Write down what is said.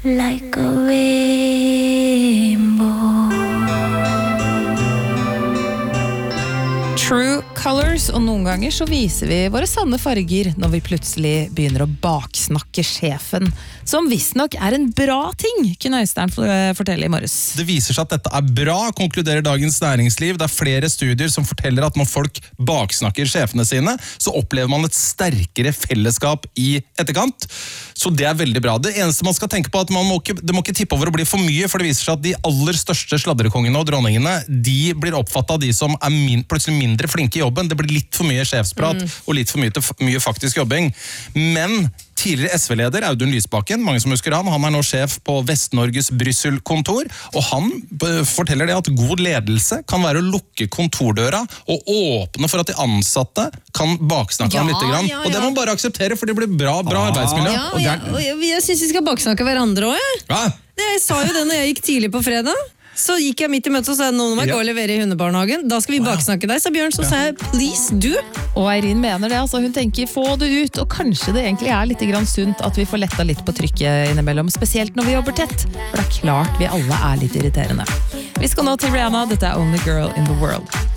like a rainbow. True colors, og noen ganger så viser vi våre sanne farger når vi plutselig begynner å baksnakke sjefen, som visstnok en bra ting, kunne Øystein fortelle i morges. Det viser seg at dette bra, konkluderer Dagens Næringsliv. Det flere studier som forteller at når folk baksnakker sjefene sine, så opplever man et sterkere fellesskap i etterkant. Så det veldig bra. Det eneste man skal tenke på er at det må ikke tippe over å bli for mye, for det viser seg at de aller største sladrekongene og dronningene, de blir oppfattet av de som plutselig mindre flinke i jobben. Det blir litt for mye sjefsprat og litt for mye faktisk jobbing. Men tidligere SV-leder Audun Lysbakken, mange som husker han nå sjef på Vest-Norges Brussel-kontor, og han forteller det at god ledelse kan være å lukke kontordøra og åpne for at de ansatte kan baksnakke ham litt grann. Og det må man bare akseptere, for det blir bra arbeidsmiljø. Jeg synes vi skal baksnakke hverandre også, Jeg sa jo det når jeg gikk tidlig på fredag. Så gikk jeg midt i møtet og sa nå må jeg gå og levere i hundebarnehagen. Da skal vi baksnakke deg, sa Bjørn. Så sa jeg, please do. Og Eirin mener det, altså hun tenker få det ut. Og kanskje det egentlig litt grann sunt at vi får letta litt på trykket innimellom. Spesielt når vi jobber tett. For det klart vi alle litt irriterende. Vi skal nå til Rihanna, dette Only Girl in the World.